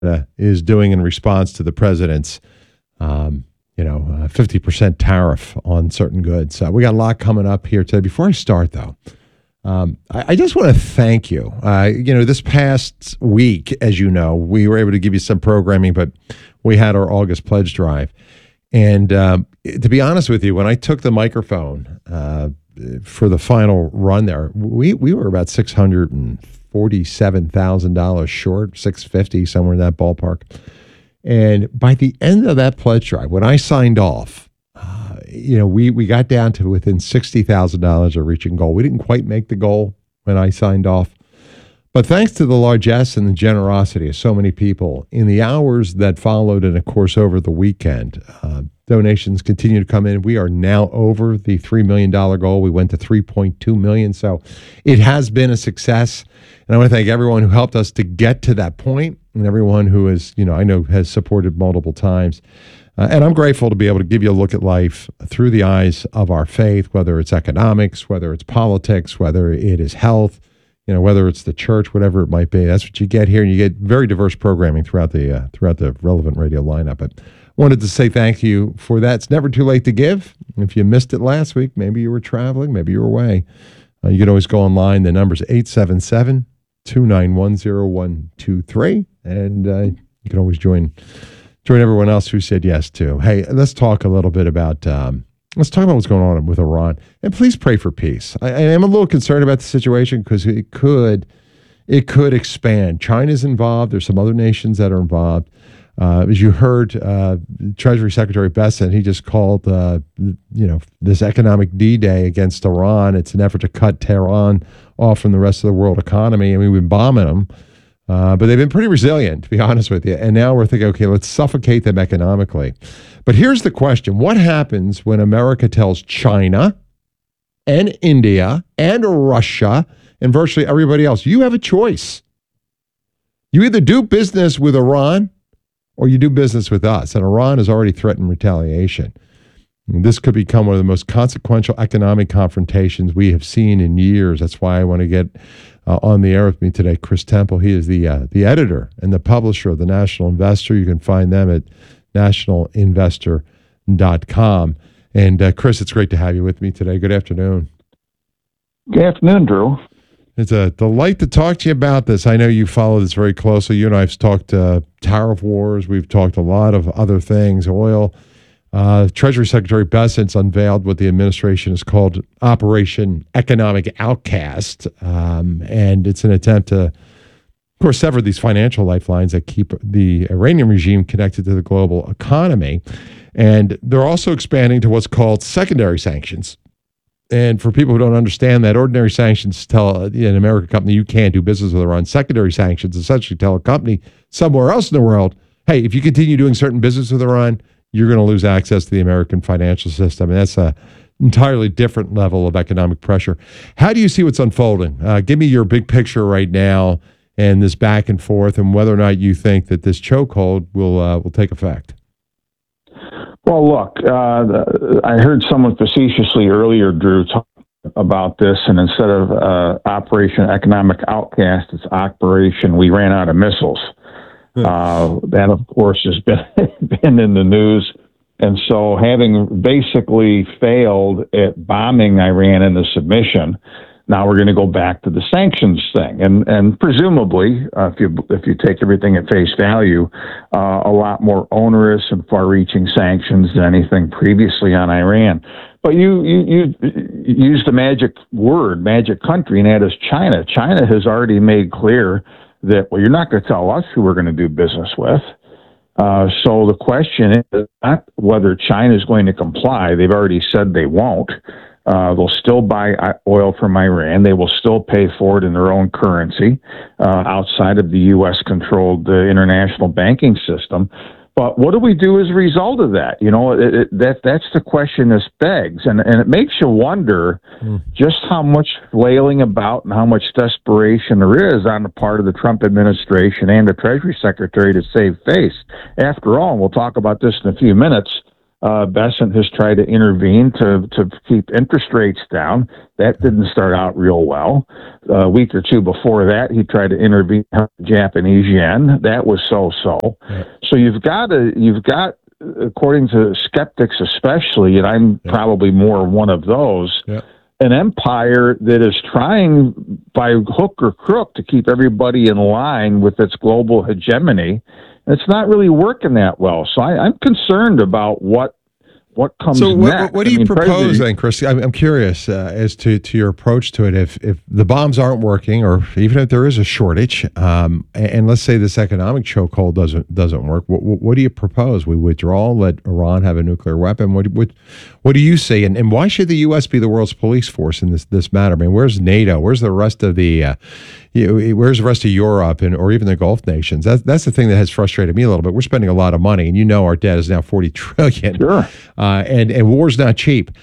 is doing in response to the president's, 50% tariff on certain goods. We got a lot coming up here today. Before I start, though, I just want to thank you. This past week, as you know, we were able to give you some programming, but we had our August pledge drive. And to be honest with you, when I took the microphone for the final run there, we were about $647,000 short, 650, somewhere in that ballpark. And by the end of that pledge drive, when I signed off, we got down to within $60,000 of reaching goal. We didn't quite make the goal when I signed off. But thanks to the largesse and the generosity of so many people, in the hours that followed and, of course, over the weekend, donations continue to come in. We are now over the $3 million goal. We went to $3.2 million. So it has been a success. And I want to thank everyone who helped us to get to that point and everyone who is, I know has supported multiple times. And I'm grateful to be able to give you a look at life through the eyes of our faith, whether it's economics, whether it's politics, whether it is health, whether it's the church, whatever it might be. That's what you get here, and you get very diverse programming throughout the relevant radio lineup. But wanted to say thank you for that. It's never too late to give. If you missed it last week, maybe you were traveling, maybe you were away. You can always go online. The number's 877-291-0123, and you can always join everyone else who said yes too. Hey, let's talk a little bit about. Let's talk about what's going on with Iran, and please pray for peace. I am a little concerned about the situation because it could expand. China's involved. There's some other nations that are involved. As you heard, Treasury Secretary Bessent, he just called this economic D-Day against Iran. It's an effort to cut Tehran off from the rest of the world economy. I mean, we've been bombing them. But they've been pretty resilient, to be honest with you. And now we're thinking, okay, let's suffocate them economically. But here's the question. What happens when America tells China and India and Russia and virtually everybody else, you have a choice. You either do business with Iran or you do business with us. And Iran has already threatened retaliation. And this could become one of the most consequential economic confrontations we have seen in years. That's why I want to get on the air with me today, Chris Temple. He is the editor and the publisher of the National Investor. You can find them at nationalinvestor.com. And Chris, it's great to have you with me today. Good afternoon. Good afternoon, Drew. It's a delight to talk to you about this. I know you follow this very closely. You and I have talked tariff wars. We've talked a lot of other things, oil. Treasury Secretary Bessent's unveiled what the administration has called Operation Economic Outcast. And it's an attempt to, of course, sever these financial lifelines that keep the Iranian regime connected to the global economy. And they're also expanding to what's called secondary sanctions. And for people who don't understand that, ordinary sanctions tell an American company you can't do business with Iran. Secondary sanctions essentially tell a company somewhere else in the world, hey, if you continue doing certain business with Iran, you're going to lose access to the American financial system. And that's an entirely different level of economic pressure. How do you see what's unfolding? Give me your big picture right now and this back and forth and whether or not you think that this chokehold will take effect. Well, look, I heard someone facetiously earlier, Drew, talk about this, and instead of Operation Economic Outcast, it's Operation We Ran Out of Missiles. That, of course, has been in the news. And so having basically failed at bombing Iran into submission, now we're going to go back to the sanctions thing. And presumably, if you take everything at face value, a lot more onerous and far-reaching sanctions than anything previously on Iran. But you used the magic word, magic country, and that is China. China has already made clear that, well, you're not going to tell us who we're going to do business with. So the question is not whether China is going to comply. They've already said they won't. They'll still buy oil from Iran. They will still pay for it in their own currency outside of the U.S.-controlled international banking system. But what do we do as a result of that? That's the question this begs. And it makes you wonder just how much flailing about and how much desperation there is on the part of the Trump administration and the Treasury Secretary to save face. After all, and we'll talk about this in a few minutes, Bessent has tried to intervene to keep interest rates down. That didn't start out real well. A week or two before that, he tried to intervene on the Japanese yen. That was so-so. Yeah. So you've got, according to skeptics especially, and I'm probably more one of those, an empire that is trying by hook or crook to keep everybody in line with its global hegemony. It's not really working that well. So I'm concerned about what comes next. What do you propose then, Chris? I'm curious as to your approach to it. If the bombs aren't working, or even if there is a shortage, and let's say this economic chokehold doesn't work, what do you propose? We withdraw, let Iran have a nuclear weapon. What do you say? And why should the U.S. be the world's police force in this matter? I mean, where's NATO? Where's the rest of where's the rest of Europe or even the Gulf nations? That's the thing that has frustrated me a little bit. We're spending a lot of money, and our debt is now $40 trillion. Sure. And war's not cheap.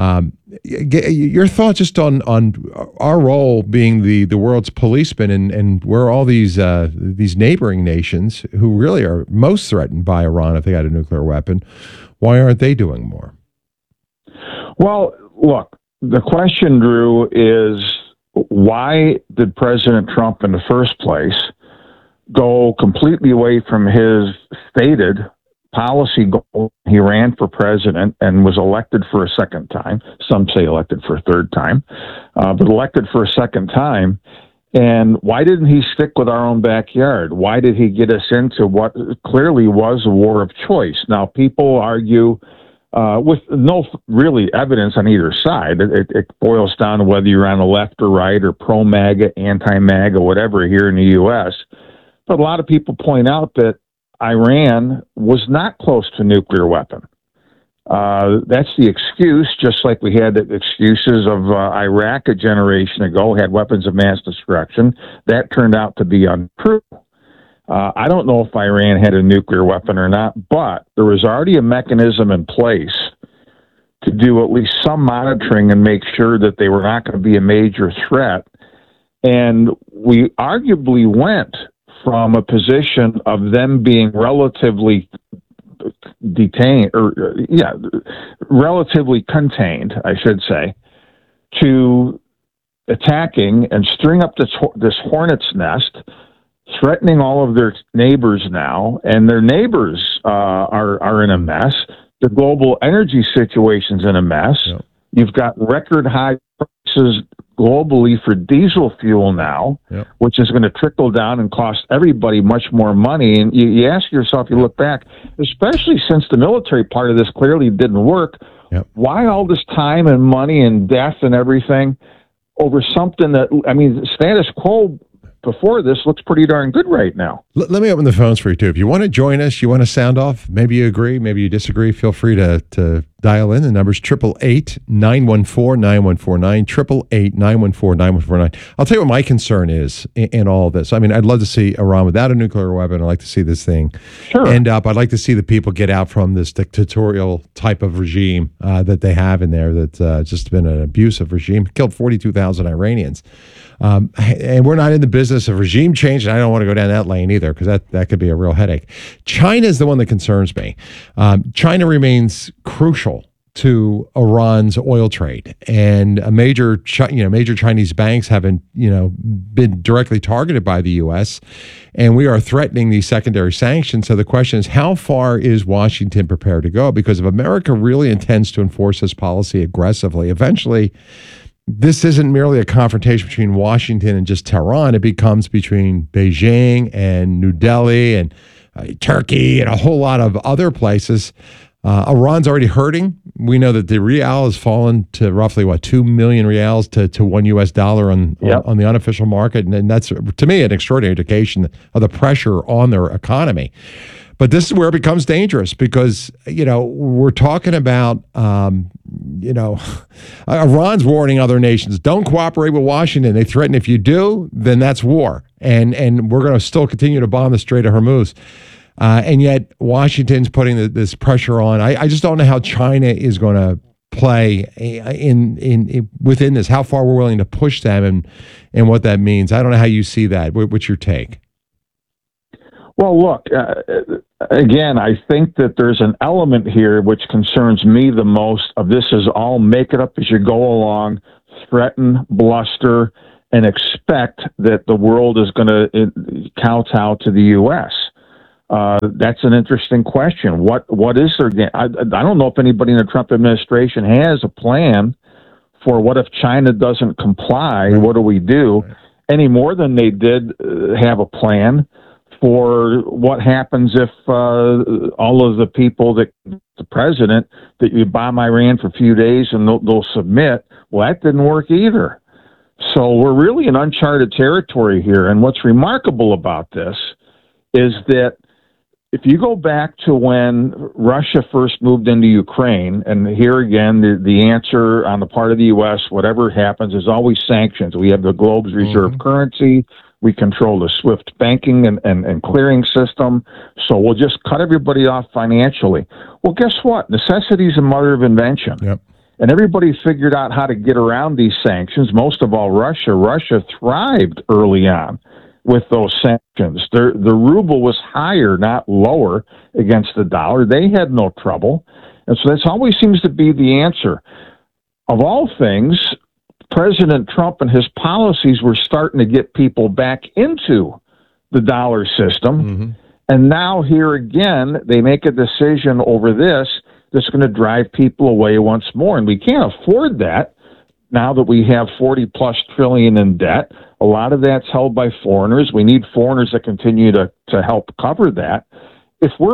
Your thoughts just on our role being the world's policeman, and where all these neighboring nations who really are most threatened by Iran if they got a nuclear weapon, why aren't they doing more? Well, look, the question, Drew, is why did President Trump in the first place go completely away from his stated policy goal? He ran for president and was elected for a second time. Some say elected for a third time, but elected for a second time. And why didn't he stick with our own backyard? Why did he get us into what clearly was a war of choice? Now, people argue with no really evidence on either side. It boils down to whether you're on the left or right, or pro-MAGA, anti-MAGA, whatever here in the U.S. But a lot of people point out that Iran was not close to a nuclear weapon. That's the excuse, just like we had the excuses of Iraq a generation ago, had weapons of mass destruction. That turned out to be untrue. I don't know if Iran had a nuclear weapon or not, but there was already a mechanism in place to do at least some monitoring and make sure that they were not going to be a major threat. And we arguably went from a position of them being relatively relatively contained, I should say, to attacking and stirring up this hornet's nest, threatening all of their neighbors now, and their neighbors are in a mess. The global energy situation's in a mess. Yep. You've got record high prices globally for diesel fuel now, yep, which is going to trickle down and cost everybody much more money. And you ask yourself, you look back, especially since the military part of this clearly didn't work, yep, why all this time and money and death and everything over something that, I mean, status quo before this looks pretty darn good right now. Let me open the phones for you, too. If you want to join us, you want to sound off, maybe you agree, maybe you disagree, feel free to dial in. The number's 888-914-9149, 888-914-9149. I'll tell you what my concern is in all of this. I mean, I'd love to see Iran without a nuclear weapon. I'd like to see this thing end up. I'd like to see the people get out from this dictatorial type of regime that they have in there that's just been an abusive regime. Killed 42,000 Iranians. And we're not in the business of regime change, and I don't want to go down that lane either, because that could be a real headache. China is the one that concerns me. China remains crucial to Iran's oil trade, and major Chinese banks haven't been directly targeted by the U.S., and we are threatening these secondary sanctions. So the question is, how far is Washington prepared to go? Because if America really intends to enforce this policy aggressively, eventually this isn't merely a confrontation between Washington and just Tehran. It becomes between Beijing and New Delhi and Turkey and a whole lot of other places. Iran's already hurting. We know that the rial has fallen to roughly, 2 million rials to $1 US on the unofficial market. And that's, to me, an extraordinary indication of the pressure on their economy. But this is where it becomes dangerous because, we're talking about, Iran's warning other nations, don't cooperate with Washington. They threaten if you do, then that's war. And we're going to still continue to bomb the Strait of Hormuz. And yet Washington's putting this pressure on. I just don't know how China is going to play in within this, how far we're willing to push them and what that means. I don't know how you see that. What's your take? Well, look, again, I think that there's an element here which concerns me the most of this is all make it up as you go along, threaten, bluster, and expect that the world is going to kowtow to the U.S. That's an interesting question. What is there? I don't know if anybody in the Trump administration has a plan for what if China doesn't comply. Right. What do we do? Right. Any more than they did have a plan for what happens if all of the people that the president that you bomb Iran for a few days and they'll submit. Well, that didn't work either. So we're really in uncharted territory here. And what's remarkable about this is that if you go back to when Russia first moved into Ukraine, and here again, the answer on the part of the U.S., whatever happens, is always sanctions. We have the globe's reserve currency. We control the SWIFT banking and clearing system. So we'll just cut everybody off financially. Well, guess what? Necessity is the mother of invention. Yep. And everybody figured out how to get around these sanctions, most of all Russia. Russia thrived early on with those sanctions. The ruble was higher, not lower, against the dollar. They had no trouble. And so that always seems to be the answer. Of all things, President Trump and his policies were starting to get people back into the dollar system. Mm-hmm. And now here again, they make a decision over this that's going to drive people away once more. And we can't afford that now that we have 40 plus trillion in debt. A lot of that's held by foreigners. We need foreigners that continue to help cover that. If we're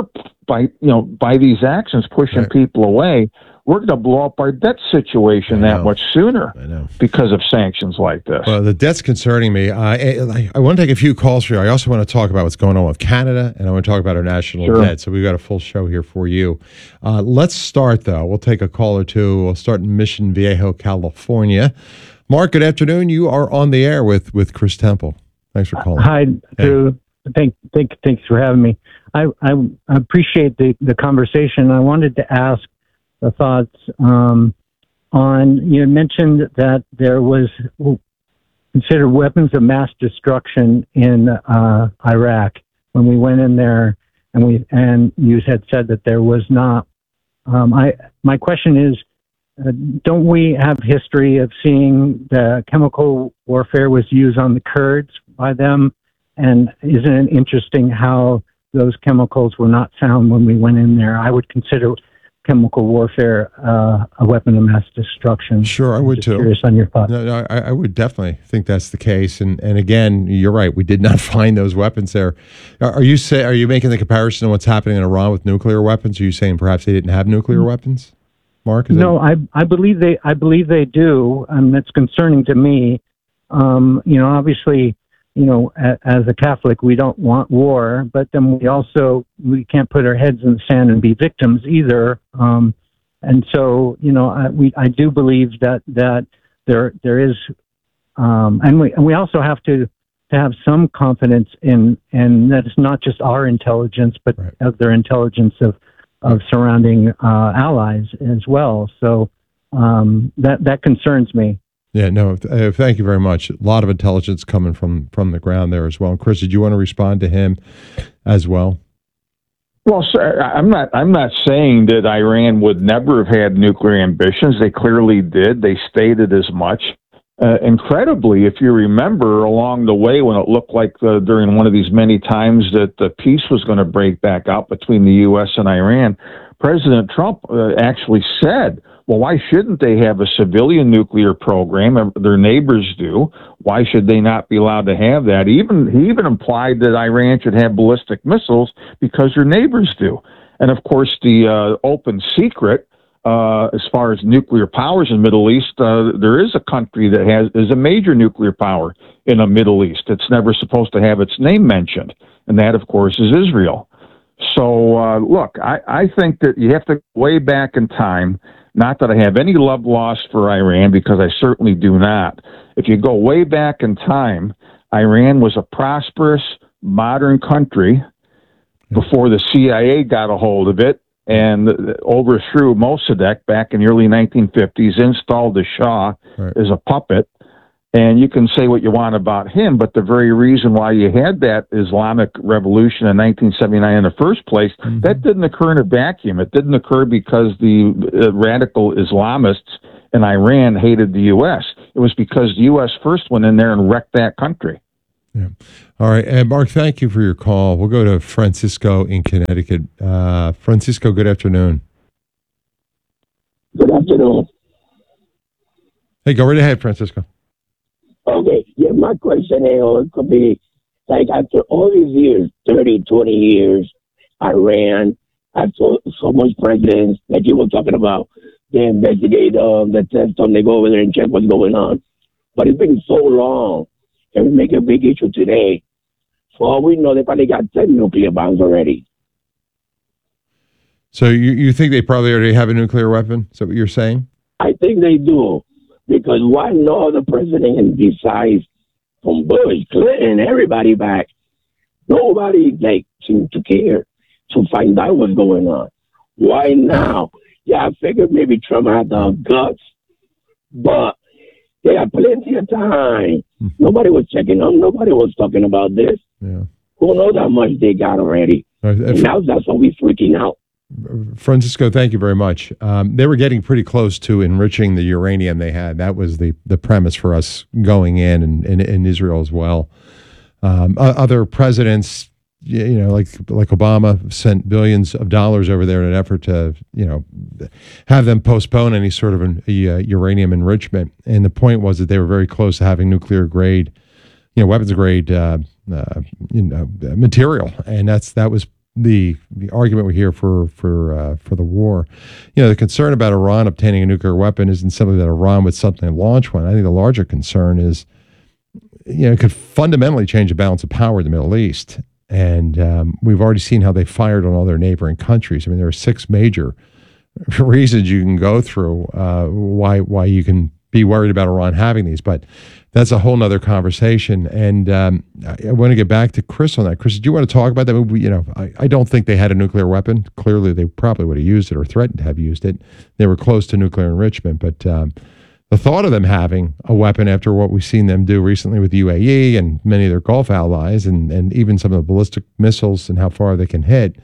by these actions pushing right. people away, we're going to blow up our debt situation that much sooner because of sanctions like this. Well, the debt's concerning me. I want to take a few calls for you. I also want to talk about what's going on with Canada, and I want to talk about our national debt. So we've got a full show here for you. Let's start, though. We'll take a call or two. We'll start in Mission Viejo, California. Mark, good afternoon. You are on the air with Chris Temple. Thanks for calling. Hi, Drew. Thanks for having me. I appreciate the conversation. I wanted to ask the thoughts on, you mentioned that there was considered weapons of mass destruction in Iraq when we went in there, and you had said that there was not. My question is, don't we have history of seeing the chemical warfare was used on the Kurds by them? And isn't it interesting how those chemicals were not found when we went in there? I would consider chemical warfare a weapon of mass destruction. Sure, I would too. Curious on your thoughts. No, I would definitely think that's the case. And again, you're right. We did not find those weapons there. Are you making the comparison to what's happening in Iran with nuclear weapons? Are you saying perhaps they didn't have nuclear weapons? Mark? No, I believe they do. That's concerning to me. Obviously, as a Catholic, we don't want war, but then we can't put our heads in the sand and be victims either. And so, I do believe that there is, and we also have to have some confidence in that it's not just our intelligence, but right. of their intelligence of surrounding allies as well. So that concerns me. Yeah, no, thank you very much. A lot of intelligence coming from the ground there as well. And Chris, did you want to respond to him as well? Well, sir, I'm not saying that Iran would never have had nuclear ambitions. They clearly did. They stated as much. Incredibly, if you remember along the way when it looked like during one of these many times that the peace was going to break back out between the U.S. and Iran, President Trump actually said, well, why shouldn't they have a civilian nuclear program? Their neighbors do. Why should they not be allowed to have that? He even implied that Iran should have ballistic missiles because their neighbors do. And of course, the open secret, as far as nuclear powers in the Middle East, there is a country that is a major nuclear power in the Middle East. It's never supposed to have its name mentioned. And that, of course, is Israel. So, look, I think that you have to go way back in time. Not that I have any love lost for Iran, because I certainly do not. If you go way back in time, Iran was a prosperous, modern country before the CIA got a hold of it and overthrew Mossadegh back in the early 1950s, installed the Shah as a puppet, And you can say what you want about him, but the very reason why you had that Islamic revolution in 1979 in the first place, that didn't occur in a vacuum. It didn't occur because the radical Islamists in Iran hated the U.S. It was because the U.S. first went in there and wrecked that country. Yeah. All right. And Mark, thank you for your call. We'll go to Francisco in Connecticut. Francisco, good afternoon. Good afternoon. Hey, go right ahead, Francisco. Okay, yeah, my question could be, like, after all these years, 30, 20 years, Iran, after so much presidents that you were talking about, they investigate the test, they go over there and check what's going on. But it's been so long, and we make a big issue today. For all we know, they probably got 10 nuclear bombs already. So you think they probably already have a nuclear weapon? Is that what you're saying? I think they do. Because why no other president besides from Bush, Clinton, everybody back? Nobody seemed to care to find out what's going on. Why now? Yeah, I figured maybe Trump had the guts, but they had plenty of time. Nobody was checking them. Nobody was talking about this. Yeah. Who knows how much they got already? And now that's why we're freaking out. Francisco, thank you very much. They were getting pretty close to enriching the uranium they had. That was the premise for us going in Israel as well. Other presidents, like Obama, sent billions of dollars over there in an effort to, have them postpone any sort of uranium enrichment. And the point was that they were very close to having nuclear grade, weapons grade, material, and that was the argument we hear for the war. The concern about Iran obtaining a nuclear weapon isn't simply that Iran would suddenly launch one. I think the larger concern is, it could fundamentally change the balance of power in the Middle East. And we've already seen how they fired on all their neighboring countries. I mean, there are 6 major reasons you can go through why you can be worried about Iran having these, but that's a whole nother conversation. And I want to get back to Chris on that. Chris, do you want to talk about that? I don't think they had a nuclear weapon. Clearly, they probably would have used it or threatened to have used it. They were close to nuclear enrichment, but the thought of them having a weapon after what we've seen them do recently with the UAE and many of their Gulf allies, and even some of the ballistic missiles and how far they can hit,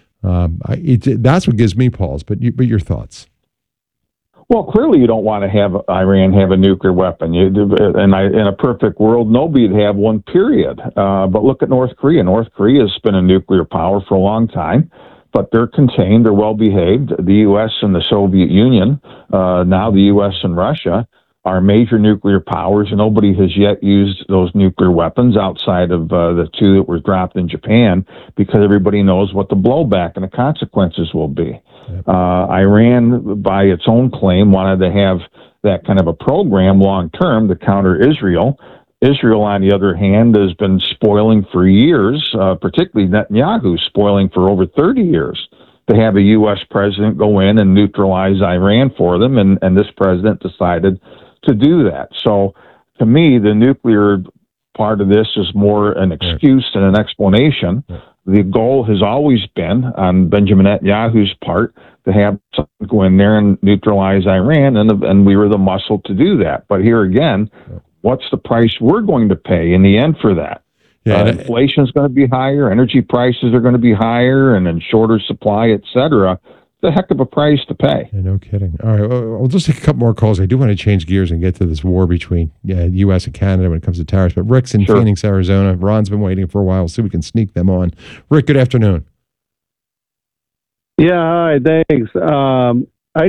that's what gives me pause. But your thoughts? Well, clearly you don't want to have Iran have a nuclear weapon. In a perfect world, nobody'd have one, period. But look at North Korea. North Korea has been a nuclear power for a long time, but they're contained, they're well behaved. The U.S. and the Soviet Union, now the U.S. and Russia, are major nuclear powers. Nobody has yet used those nuclear weapons outside of the 2 that were dropped in Japan, because everybody knows what the blowback and the consequences will be. Iran, by its own claim, wanted to have that kind of a program long term to counter Israel. Israel, on the other hand, has been spoiling for years, particularly Netanyahu, spoiling for over 30 years, to have a U.S. president go in and neutralize Iran for them, and this president decided to do that. So, to me, the nuclear part of this is more an excuse than an explanation. The goal has always been, on Benjamin Netanyahu's part, to have someone go in there and neutralize Iran, and we were the muscle to do that. But here again, what's the price we're going to pay in the end for that? Inflation is going to be higher, energy prices are going to be higher, and then shorter supply, et cetera. It's a heck of a price to pay. Yeah, no kidding. All right, we'll just take a couple more calls. I do want to change gears and get to this war between U.S. and Canada when it comes to tariffs. But Rick's in Phoenix, Arizona. Ron's been waiting for a while. We'll see if we can sneak them on. Rick, good afternoon. Yeah, hi, thanks. I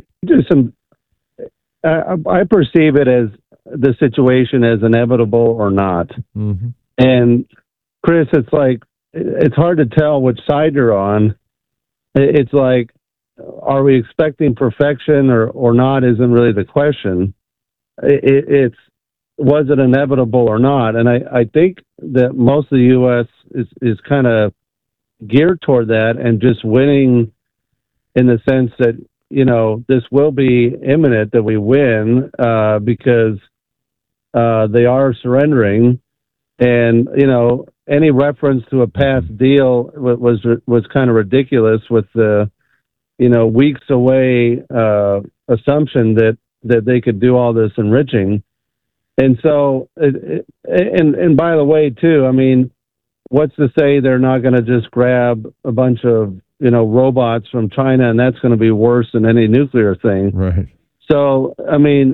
perceive it as the situation as inevitable or not. Mm-hmm. And Chris, it's hard to tell which side you're on. It's like, are we expecting perfection or not isn't really the question. It's was it inevitable or not? And I think that most of the U.S. is kind of geared toward that and just winning in the sense that, this will be imminent that we win because they are surrendering. And, any reference to a past deal was kind of ridiculous with the, weeks away assumption that they could do all this enriching. And so, and by the way, too, I mean, what's to say they're not going to just grab a bunch of, robots from China, and that's going to be worse than any nuclear thing. Right. So, I mean,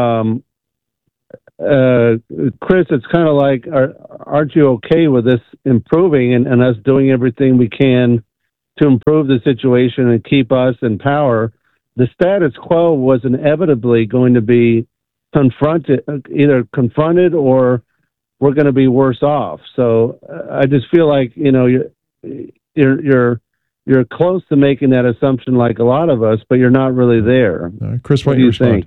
Chris, it's kind of like, aren't you okay with this improving and us doing everything we can to improve the situation and keep us in power? The status quo was inevitably going to be either confronted or we're going to be worse off. So I just feel like, you're close to making that assumption like a lot of us, but you're not really there. Chris, what do you think?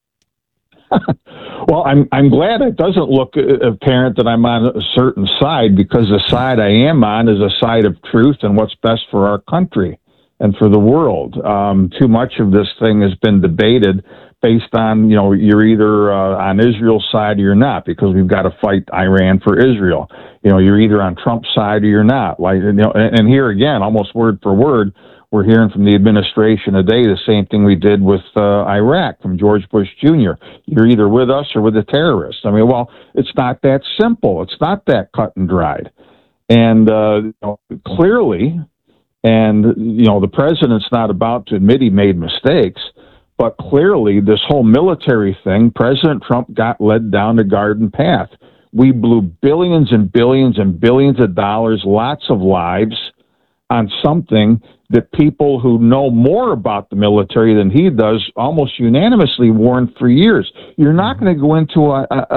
Well, I'm glad it doesn't look apparent that I'm on a certain side, because the side I am on is a side of truth and what's best for our country and for the world. Too much of this thing has been debated based on, you're either on Israel's side or you're not, because we've got to fight Iran for Israel. You're either on Trump's side or you're not. And here again, almost word for word, we're hearing from the administration today the same thing we did with Iraq from George Bush Jr. You're either with us or with the terrorists. I mean, well, it's not that simple. It's not that cut and dried. And clearly, and the president's not about to admit he made mistakes, but clearly this whole military thing, President Trump got led down the garden path. We blew billions and billions and billions of dollars, lots of lives, on something that people who know more about the military than he does almost unanimously warned for years. You're not going to go into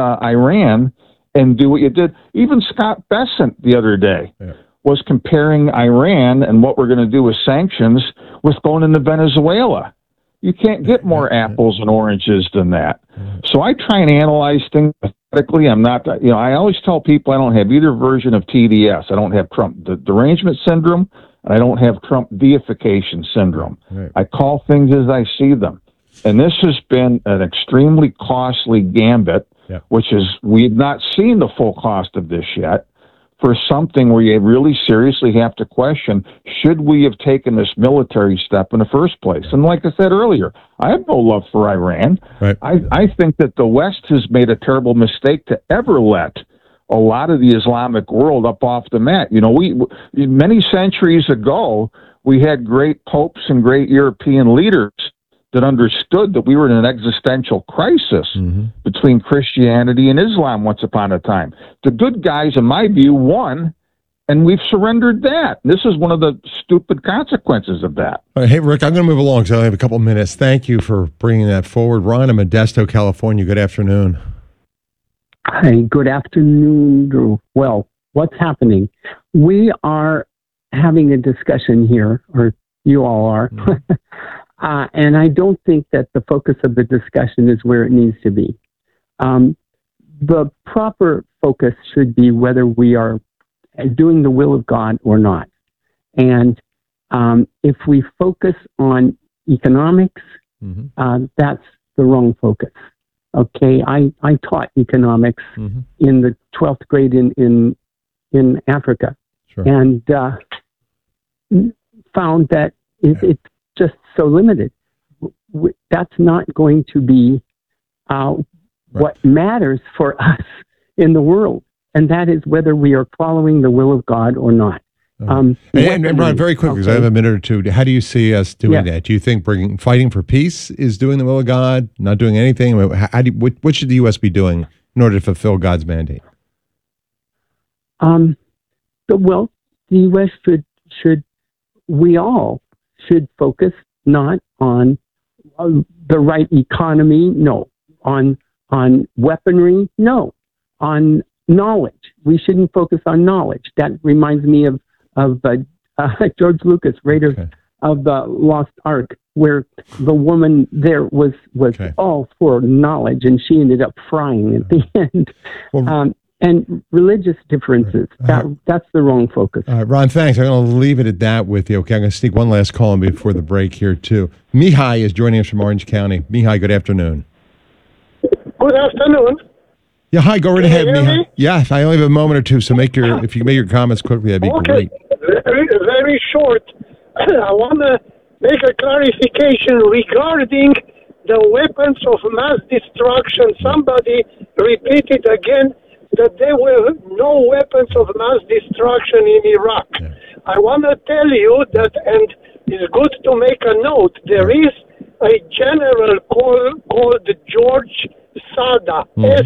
Iran and do what you did. Even Scott Bessent the other day was comparing Iran and what we're going to do with sanctions with going into Venezuela. You can't get more apples and oranges than that. So I try and analyze things methodically. I'm not, I always tell people I don't have either version of TDS. I don't have Trump derangement syndrome, and I don't have Trump deification syndrome. Right. I call things as I see them. And this has been an extremely costly gambit, which is, we've not seen the full cost of this yet, for something where you really seriously have to question, should we have taken this military step in the first place? And like I said earlier, I have no love for Iran. Right. I think that the West has made a terrible mistake to ever let a lot of the Islamic world up off the mat. We many centuries ago, we had great popes and great European leaders that understood that we were in an existential crisis between Christianity and Islam once upon a time. The good guys, in my view, won, and we've surrendered that. This is one of the stupid consequences of that. All right, hey, Rick, I'm going to move along because I only have a couple minutes. Thank you for bringing that forward. Ron in Modesto, California, good afternoon. Hi, good afternoon, Drew. Well, what's happening? We are having a discussion here, or you all are, and I don't think that the focus of the discussion is where it needs to be. The proper focus should be whether we are doing the will of God or not. And if we focus on economics, that's the wrong focus. Okay, I taught economics in the 12th grade in Africa, and found that it's just so limited. That's not going to be what matters for us in the world, and that is whether we are following the will of God or not. And Ron, very quickly, because I have a minute or two, how do you see us doing that? Do you think fighting for peace is doing the will of God, not doing anything? What should the U.S. be doing in order to fulfill God's mandate? Well, the U.S. we all should focus not on the right economy, no, on weaponry, no, on knowledge. We shouldn't focus on knowledge. That reminds me of George Lucas, Raiders of the Lost Ark, where the woman there was all for knowledge, and she ended up frying at the end. Well, and religious differences, that's the wrong focus. Ron, thanks. I'm going to leave it at that with you. Okay, I'm going to sneak one last call in before the break here, too. Mihai is joining us from Orange County. Mihai, good afternoon. Good afternoon. Yeah, hi, go right ahead, Mihai. Yeah, I only have a moment or two, so if you make your comments quickly, that'd be great. Very short. I want to make a clarification regarding the weapons of mass destruction. Somebody repeated again that there were no weapons of mass destruction in Iraq. Yeah. I want to tell you that, and it's good to make a note, there is a general called George Sada,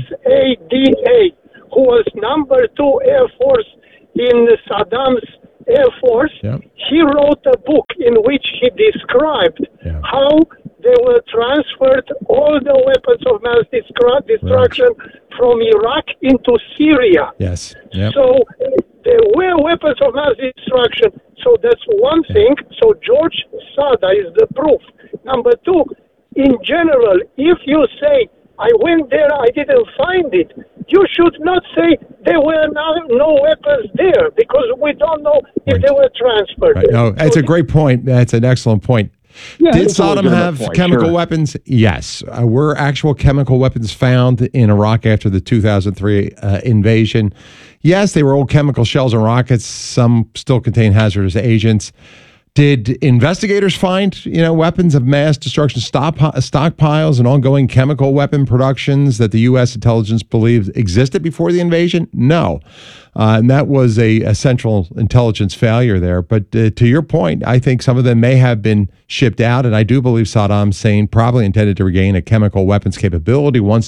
S-A-D-A, who was number 2 Air Force in Saddam's Air Force. Yep. He wrote a book in which he described how they were transferred all the weapons of mass destruction from Iraq into Syria. Yes. Yep. So there were weapons of mass destruction. So that's one thing. So George Sada is the proof. Number 2, in general, if you say, I went there, I didn't find it, you should not say there were no weapons there, because we don't know if they were transferred. Right. No, that's a great point. That's an excellent point. Yeah, Did it's a Saddam legitimate have point, chemical sure. weapons? Yes. Were actual chemical weapons found in Iraq after the 2003 invasion? Yes, they were old chemical shells and rockets. Some still contain hazardous agents. Did investigators find, weapons of mass destruction stockpiles and ongoing chemical weapon productions that the U.S. intelligence believes existed before the invasion? No. And that was a central intelligence failure there. But to your point, I think some of them may have been shipped out. And I do believe Saddam Hussein probably intended to regain a chemical weapons capability once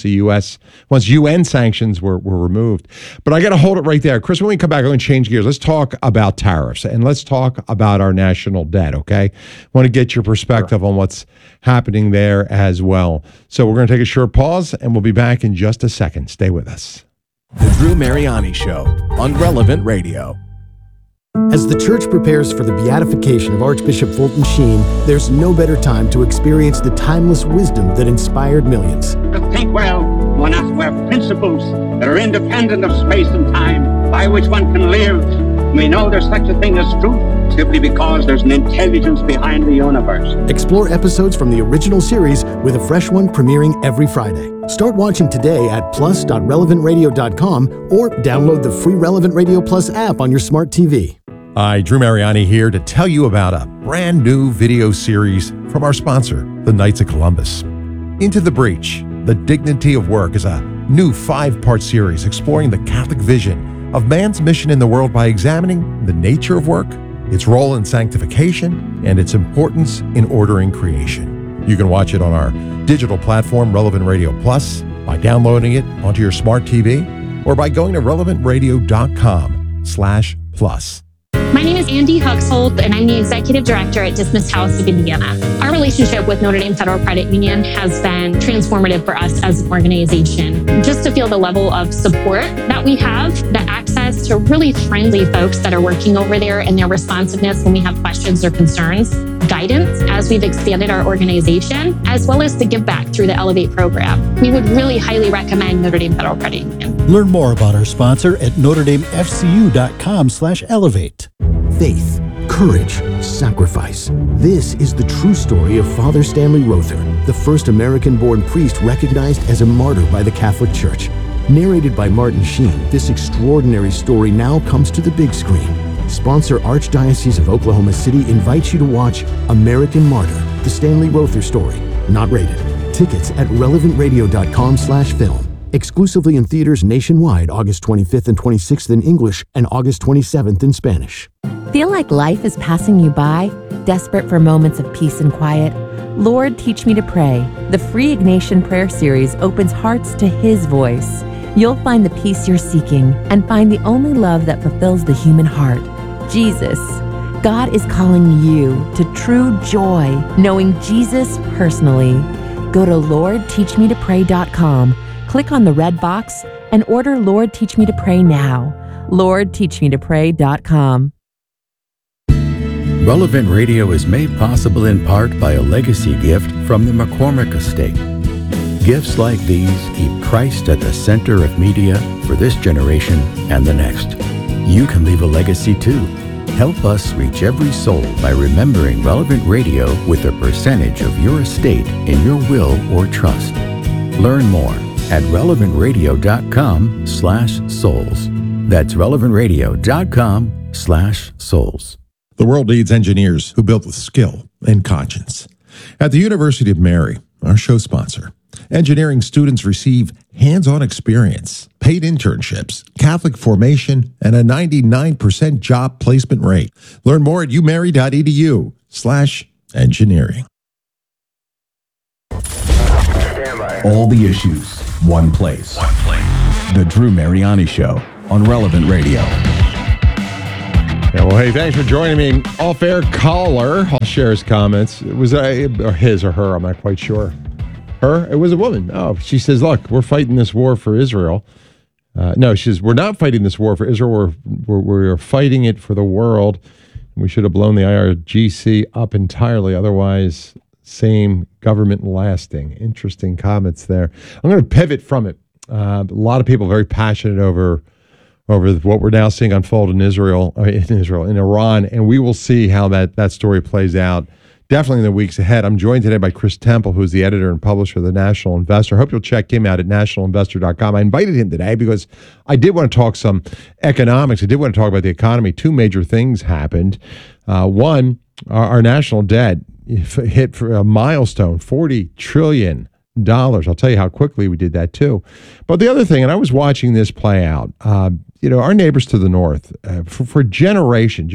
UN sanctions were removed. But I got to hold it right there. Chris, when we come back, I'm going to change gears. Let's talk about tariffs and let's talk about our national debt, okay? I want to get your perspective on what's happening there as well. So we're going to take a short pause and we'll be back in just a second. Stay with us. The Drew Mariani Show on Relevant Radio. As the church prepares for the beatification of Archbishop Fulton Sheen, there's no better time to experience the timeless wisdom that inspired millions. To think well, one has to have principles that are independent of space and time, by which one can live. We know there's such a thing as truth simply because there's an intelligence behind the universe. Explore episodes from the original series with a fresh one premiering every Friday. Start watching today at plus.relevantradio.com or download the free Relevant Radio Plus app on your smart TV. Hi, Drew Mariani here to tell you about a brand new video series from our sponsor, the Knights of Columbus. Into the Breach, The Dignity of Work is a new 5-part series exploring the Catholic vision of man's mission in the world by examining the nature of work, its role in sanctification, and its importance in ordering creation. You can watch it on our digital platform, Relevant Radio Plus, by downloading it onto your smart TV, or by going to relevantradio.com/plus. My name is Andy Huxhold, and I'm the Executive Director at Dismissed House of Indiana. Our relationship with Notre Dame Federal Credit Union has been transformative for us as an organization. Just to feel the level of support that we have, the access to really friendly folks that are working over there and their responsiveness when we have questions or concerns, guidance as we've expanded our organization, as well as the give back through the Elevate program. We would really highly recommend Notre Dame Federal Credit Union. Learn more about our sponsor at NotreDameFCU.com/elevate. Faith, courage, sacrifice. This is the true story of Father Stanley Rother, the first American-born priest recognized as a martyr by the Catholic Church. Narrated by Martin Sheen, this extraordinary story now comes to the big screen. Sponsor Archdiocese of Oklahoma City invites you to watch American Martyr, the Stanley Rother story. Not rated. Tickets at relevantradio.com/film. Exclusively in theaters nationwide August 25th and 26th in English and August 27th in Spanish. Feel like life is passing you by? Desperate for moments of peace and quiet? Lord, Teach Me to Pray. The free Ignatian prayer series opens hearts to His voice. You'll find the peace you're seeking and find the only love that fulfills the human heart, Jesus. God is calling you to true joy, knowing Jesus personally. Go to LordTeachMeToPray.com. Click on the red box and order Lord Teach Me to Pray now. LordTeachMeToPray.com. Relevant Radio is made possible in part by a legacy gift from the McCormick Estate. Gifts like these keep Christ at the center of media for this generation and the next. You can leave a legacy too. Help us reach every soul by remembering Relevant Radio with a percentage of your estate in your will or trust. Learn more at relevantradio.com/souls. That's relevantradio.com/souls. The world needs engineers who build with skill and conscience. At the University of Mary, our show sponsor. Engineering students receive hands-on experience, paid internships, Catholic formation, and a 99% job placement rate. Learn more at umary.edu/engineering. All the issues, one place. The Drew Mariani Show on Relevant Radio. Yeah, well, hey, thanks for joining me. Off-air caller. I'll share his comments. It was his or her, I'm not quite sure. Her? It was a woman. Oh, she says, look, we're fighting this war for Israel. No, she says, we're not fighting this war for Israel. We're fighting it for the world. We should have blown the IRGC up entirely. Otherwise, same government lasting. Interesting comments there. I'm going to pivot from it. A lot of people very passionate over what we're now seeing unfold in in Iran, and we will see how that story plays out definitely in the weeks ahead. I'm joined today by Chris Temple, who's the editor and publisher of The National Investor. I hope you'll check him out at nationalinvestor.com. I invited him today because I did want to talk some economics. I did want to talk about the economy. Two major things happened. One, our national debt hit for a milestone, $40 trillion. I'll tell you how quickly we did that too. But the other thing, and I was watching this play out, our neighbors to the north, for generations,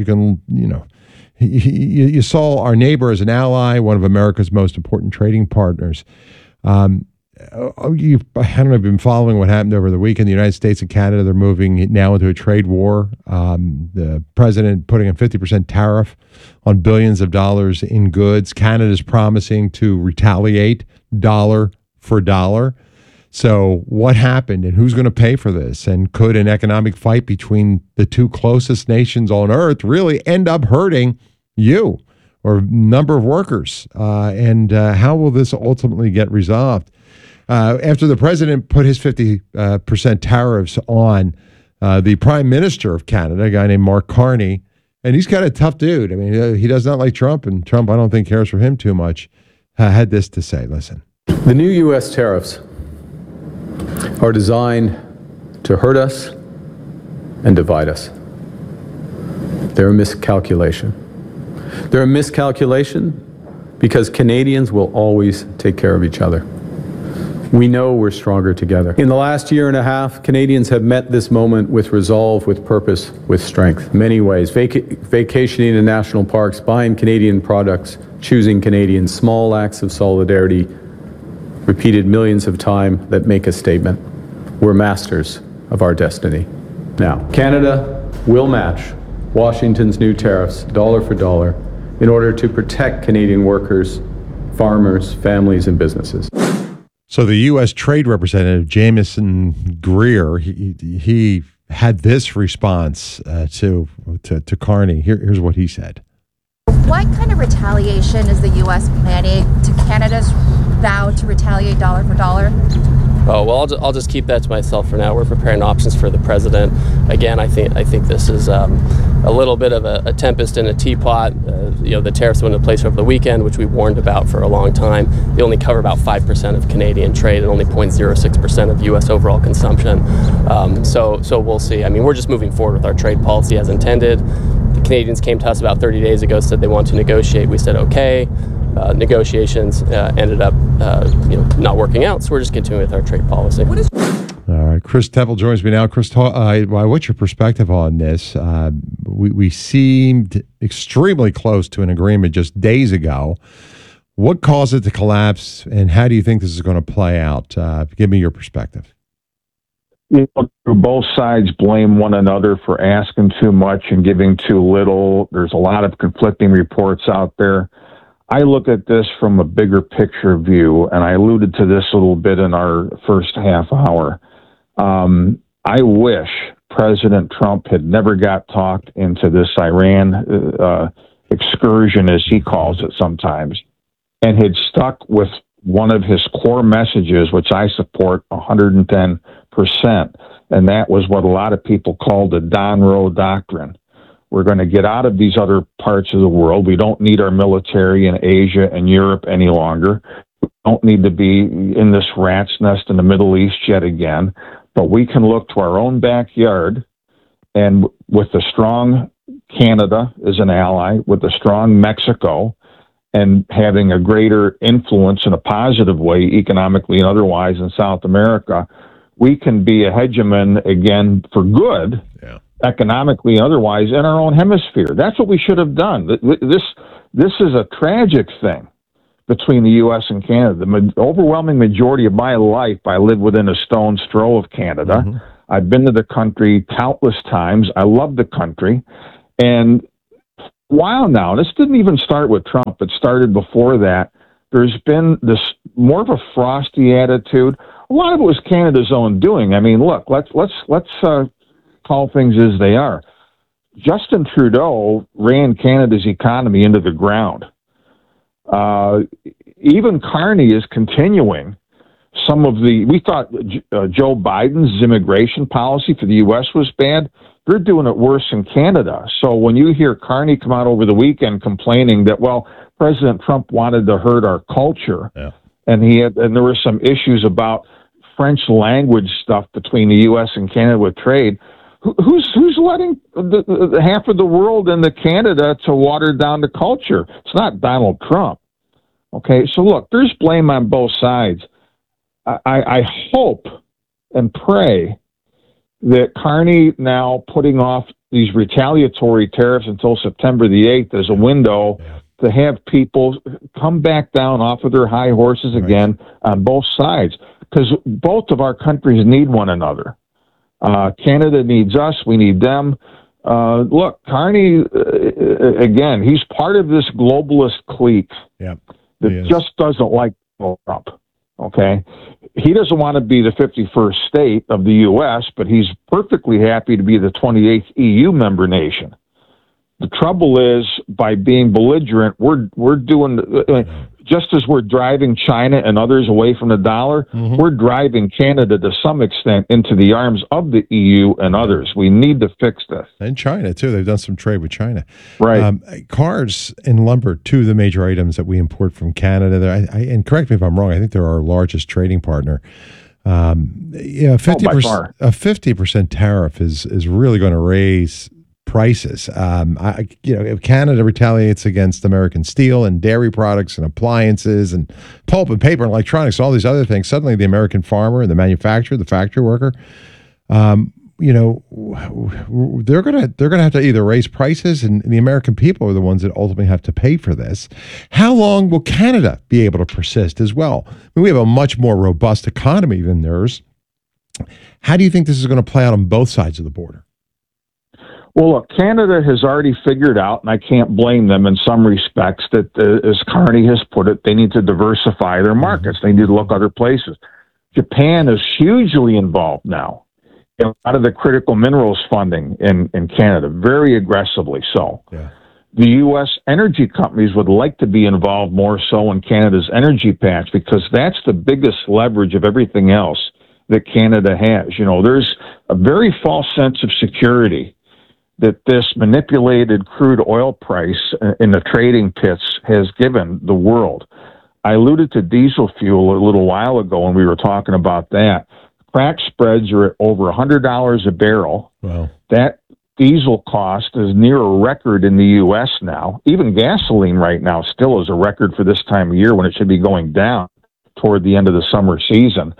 you saw our neighbor as an ally, one of America's most important trading partners. I don't know if you've been following what happened over the weekend. The United States and Canada, they're moving now into a trade war. The president putting a 50% tariff on billions of dollars in goods. Canada's promising to retaliate dollar for dollar. So what happened and who's going to pay for this? And could an economic fight between the two closest nations on earth really end up hurting you or a number of workers? And how will this ultimately get resolved? After the president put his 50% tariffs on the prime minister of Canada, a guy named Mark Carney, and he's kind of a tough dude. I mean, he does not like Trump, and Trump, I don't think, cares for him too much, had this to say. Listen. The new U.S. tariffs are designed to hurt us and divide us. They're a miscalculation. They're a miscalculation because Canadians will always take care of each other. We know we're stronger together. In the last year and a half, Canadians have met this moment with resolve, with purpose, with strength. Many ways. Vacationing in national parks, buying Canadian products, choosing Canadians, small acts of solidarity, repeated millions of times that make a statement. We're masters of our destiny. Now, Canada will match Washington's new tariffs dollar for dollar in order to protect Canadian workers, farmers, families, and businesses. So the U.S. Trade Representative, Jameson Greer, he had this response to Carney. Here's what he said. What kind of retaliation is the U.S. planning to Canada's vow to retaliate dollar for dollar? Oh, well, I'll just keep that to myself for now. We're preparing options for the president. Again, I think this is a little bit of a tempest in a teapot. The tariffs went into place over the weekend, which we warned about for a long time. They only cover about 5% of Canadian trade and only 0.06% of U.S. overall consumption. So we'll see. I mean, we're just moving forward with our trade policy as intended. The Canadians came to us about 30 days ago, said they want to negotiate. We said, okay. Negotiations ended up not working out, so we're just continuing with our trade policy. All right, Chris Temple joins me now. Chris, what's your perspective on this? We seemed extremely close to an agreement just days ago. What caused it to collapse, and how do you think this is going to play out? Give me your perspective. Both sides blame one another for asking too much and giving too little. There's a lot of conflicting reports out there. I look at this from a bigger picture view, and I alluded to this a little bit in our first half hour. I wish President Trump had never got talked into this Iran excursion, as he calls it sometimes, and had stuck with one of his core messages, which I support 110%, and that was what a lot of people call the Don Rowe Doctrine. We're going to get out of these other parts of the world. We don't need our military in Asia and Europe any longer. We don't need to be in this rat's nest in the Middle East yet again. But we can look to our own backyard, and with a strong Canada as an ally, with a strong Mexico, and having a greater influence in a positive way, economically and otherwise, in South America, we can be a hegemon again for good, economically and otherwise, in our own hemisphere. That's what we should have done. This is a tragic thing between the U.S. and Canada. The overwhelming majority of my life, I lived within a stone's throw of Canada. Mm-hmm. I've been to the country countless times. I love the country. And a while now, this didn't even start with Trump. It started before that. There's been this more of a frosty attitude. A lot of it was Canada's own doing. I mean, look, let's call things as they are. Justin Trudeau ran Canada's economy into the ground. Even Carney is continuing some of the. We thought Joe Biden's immigration policy for the U.S. was bad. They're doing it worse in Canada. So when you hear Carney come out over the weekend complaining that, well, President Trump wanted to hurt our culture, and there were some issues about French language stuff between the U.S. and Canada with trade. Who's letting the half of the world into Canada to water down the culture? It's not Donald Trump. Okay, so look, there's blame on both sides. I hope and pray that Carney now putting off these retaliatory tariffs until September the 8th as a window to have people come back down off of their high horses again on both sides, because both of our countries need one another. Canada needs us. We need them. Look, Carney, again, he's part of this globalist clique that just doesn't like Trump. Okay? He doesn't want to be the 51st state of the U.S., but he's perfectly happy to be the 28th EU member nation. The trouble is, by being belligerent, we're doing, just as we're driving China and others away from the dollar, we're driving Canada to some extent into the arms of the EU and others. We need to fix this. And China, too. They've done some trade with China. Right. Cars and lumber, two of the major items that we import from Canada. And correct me if I'm wrong, I think they're our largest trading partner. 50%, a 50% tariff is really going to raise prices. If Canada retaliates against American steel and dairy products and appliances and pulp and paper and electronics and all these other things, suddenly the American farmer and the manufacturer, the factory worker, they're gonna have to either raise prices, and the American people are the ones that ultimately have to pay for this. How long will Canada be able to persist as well? I mean, we have a much more robust economy than theirs. How do you think this is going to play out on both sides of the border? Well, look, Canada has already figured out, and I can't blame them in some respects, that as Carney has put it, they need to diversify their markets. They need to look other places. Japan is hugely involved now in a lot of the critical minerals funding in Canada, very aggressively so. The U.S. energy companies would like to be involved more so in Canada's energy patch, because that's the biggest leverage of everything else that Canada has. You know, there's a very false sense of security that this manipulated crude oil price in the trading pits has given the world. I alluded to diesel fuel a little while ago when we were talking about that. Crack spreads are at over $100 a barrel. Wow. That diesel cost is near a record in the U.S. now. Even gasoline right now still is a record for this time of year when it should be going down toward the end of the summer season.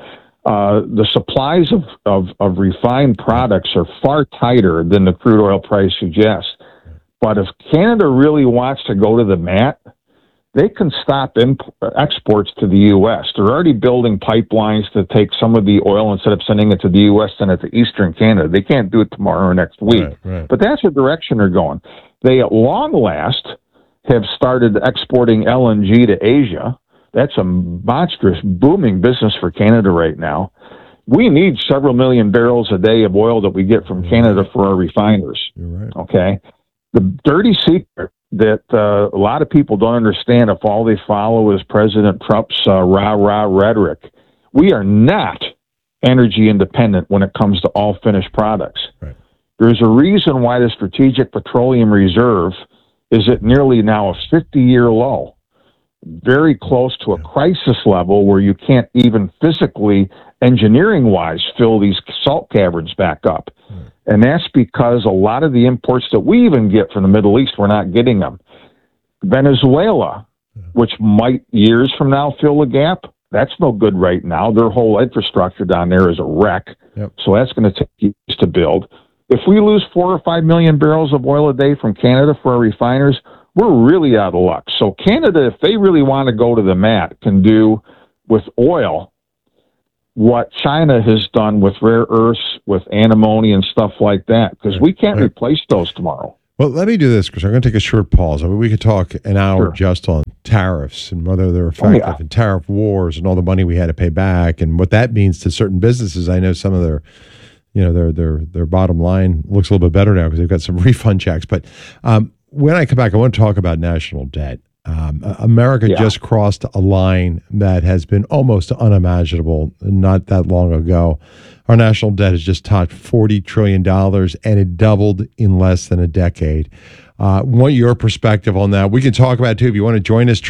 The supplies of refined products are far tighter than the crude oil price suggests. But if Canada really wants to go to the mat, they can stop exports to the U.S. They're already building pipelines to take some of the oil, instead of sending it to the U.S., send it to Eastern Canada. They can't do it tomorrow or next week. Right. But that's the direction they're going. They, at long last, have started exporting LNG to Asia. That's a monstrous, booming business for Canada right now. We need several million barrels a day of oil that we get from Canada for our refiners. You're right. Okay? The dirty secret that a lot of people don't understand, if all they follow is President Trump's rah-rah rhetoric, we are not energy independent when it comes to all finished products. Right. There's a reason why the Strategic Petroleum Reserve is at nearly now a 50-year low, very close to a crisis level where you can't even physically, engineering-wise, fill these salt caverns back up. And that's because a lot of the imports that we even get from the Middle East, we're not getting them. Venezuela which might years from now fill the gap. That's no good right now. Their whole infrastructure down there is a wreck. Yep. So that's going to take years to build. If we lose 4 or 5 million barrels of oil a day from Canada for our refiners, we're really out of luck. So Canada, if they really want to go to the mat, can do with oil what China has done with rare earths, with antimony and stuff like that, because we can't replace those tomorrow. Well, let me do this, Chris. I'm going to take a short pause. I mean, we could talk an hour just on tariffs and whether they're effective and tariff wars and all the money we had to pay back and what that means to certain businesses. I know some of their, their bottom line looks a little bit better now because they've got some refund checks. But when I come back, I want to talk about national debt. America just crossed a line that has been almost unimaginable not that long ago. Our national debt has just topped $40 trillion, and it doubled in less than a decade. Want your perspective on that? We can talk about it, too. If you want to join us,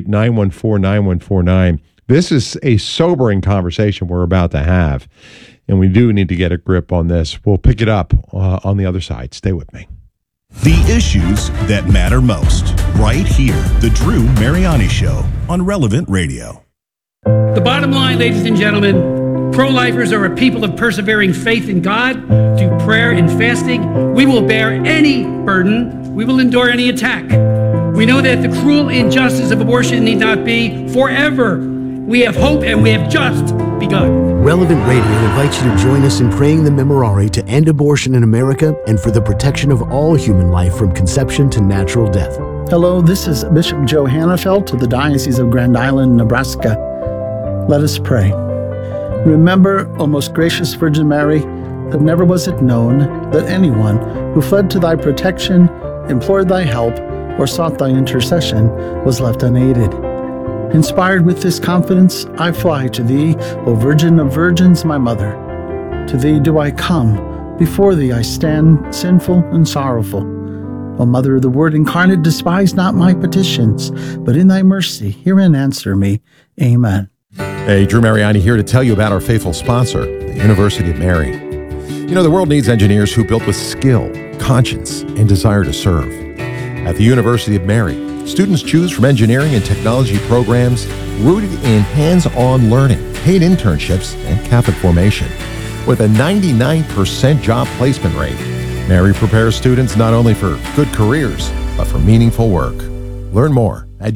888-914-9149. This is a sobering conversation we're about to have, and we do need to get a grip on this. We'll pick it up on the other side. Stay with me. The issues that matter most, right here. The Drew Mariani Show on Relevant Radio. The bottom line, ladies and gentlemen, pro-lifers are a people of persevering faith in God, through prayer and fasting. We will bear any burden. We will endure any attack. We know that the cruel injustice of abortion need not be forever. We have hope, and we have just begun. Relevant Radio invites you to join us in praying the Memorare to end abortion in America and for the protection of all human life from conception to natural death. Hello, this is Bishop Joe Hannafelt of the Diocese of Grand Island, Nebraska. Let us pray. Remember, O most gracious Virgin Mary, that never was it known that anyone who fled to thy protection, implored thy help, or sought thy intercession was left unaided. Inspired with this confidence, I fly to thee, O Virgin of Virgins, my mother. To thee do I come, before thee I stand, sinful and sorrowful. O Mother of the Word incarnate, despise not my petitions, but in thy mercy hear and answer me. Amen. Hey, Drew Mariani here to tell you about our faithful sponsor, the University of Mary. You know, the world needs engineers who built with skill, conscience, and desire to serve. At the University of Mary, students choose from engineering and technology programs rooted in hands-on learning, paid internships, and Catholic formation. With a 99% job placement rate, Mary prepares students not only for good careers, but for meaningful work. Learn more at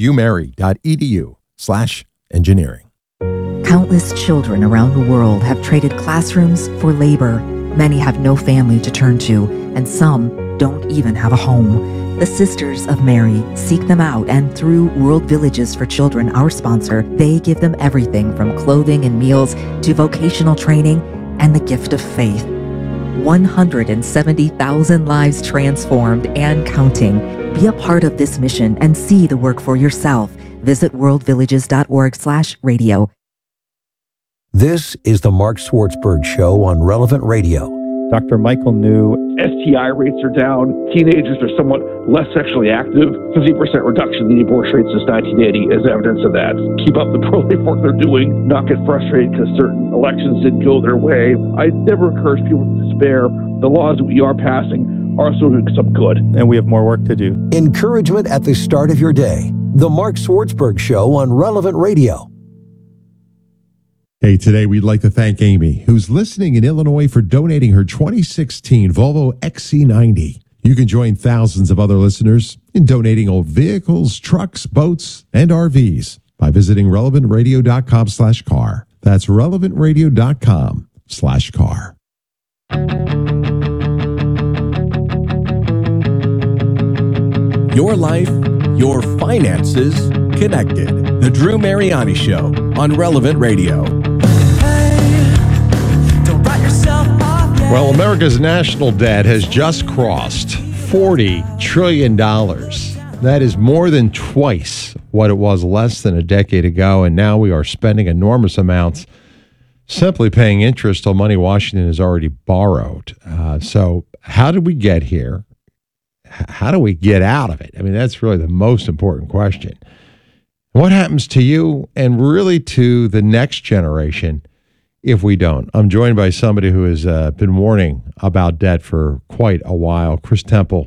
umary.edu/engineering. Countless children around the world have traded classrooms for labor. Many have no family to turn to, and some don't even have a home. The Sisters of Mary seek them out, and through World Villages for Children, our sponsor, they give them everything from clothing and meals to vocational training and the gift of faith. 170,000 lives transformed and counting. Be a part of this mission and see the work for yourself. Visit worldvillages.org/radio. This is the Mark Swartzberg Show on Relevant Radio. Dr. Michael New. STI rates are down. Teenagers are somewhat less sexually active. 50% reduction in the abortion rate since 1980 is evidence of that. Keep up the pro-life work they're doing. Not get frustrated because certain elections didn't go their way. I never encourage people to despair. The laws that we are passing are also doing some good. And we have more work to do. Encouragement at the start of your day. The Mark Swartzberg Show on Relevant Radio. Hey, today we'd like to thank Amy, who's listening in Illinois, for donating her 2016 Volvo XC90. You can join thousands of other listeners in donating old vehicles, trucks, boats, and RVs by visiting relevantradio.com/car. That's relevantradio.com/car. Your life, your finances, connected. The Drew Mariani Show on Relevant Radio. Well, America's national debt has just crossed $40 trillion. That is more than twice what it was less than a decade ago, and now we are spending enormous amounts simply paying interest on money Washington has already borrowed. So how did we get here? How do we get out of it? I mean, that's really the most important question. What happens to you and really to the next generation if we don't? I'm joined by somebody who has been warning about debt for quite a while. Chris Temple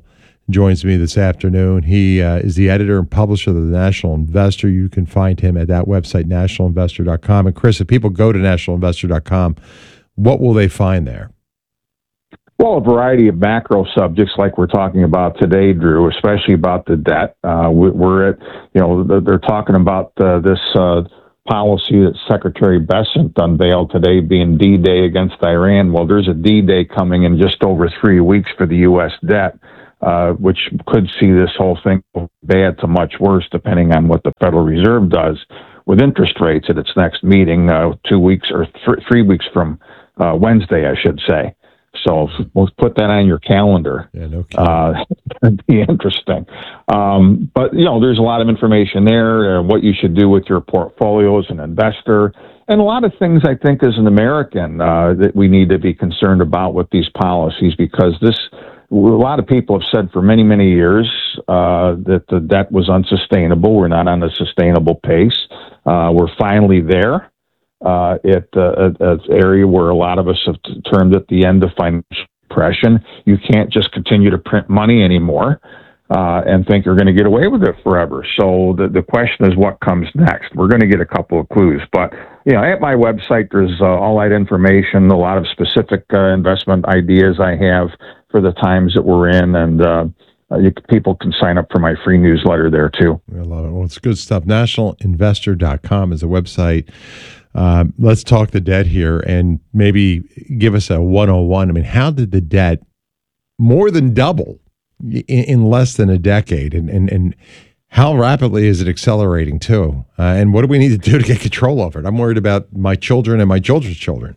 joins me this afternoon. He is the editor and publisher of the National Investor. You can find him at that website, nationalinvestor.com. And Chris, if people go to nationalinvestor.com, what will they find there? Well, a variety of macro subjects like we're talking about today, Drew, especially about the debt. We're at, they're talking about this policy that Secretary Bessent unveiled today being D-Day against Iran. Well, there's a D-Day coming in just over 3 weeks for the U.S. debt, which could see this whole thing bad to much worse, depending on what the Federal Reserve does with interest rates at its next meeting 2 weeks or 3 weeks from Wednesday, I should say. So we'll put that on your calendar. Yeah, no kidding. It'd be interesting. But, there's a lot of information there, what you should do with your portfolio as an investor, and a lot of things I think as an American that we need to be concerned about with these policies, because a lot of people have said for many, many years that the debt was unsustainable. We're not on a sustainable pace. We're finally there. At an area where a lot of us have termed it the end of financial depression. You can't just continue to print money anymore and think you're going to get away with it forever. So the question is, what comes next? We're going to get a couple of clues. But, at my website, there's all that information, a lot of specific investment ideas I have for the times that we're in, and people can sign up for my free newsletter there, too. I love it. Well, it's good stuff. Nationalinvestor.com is a website. Let's talk the debt here and maybe give us a 101. I mean, how did the debt more than double in less than a decade? And how rapidly is it accelerating too? And what do we need to do to get control over it? I'm worried about my children and my children's children.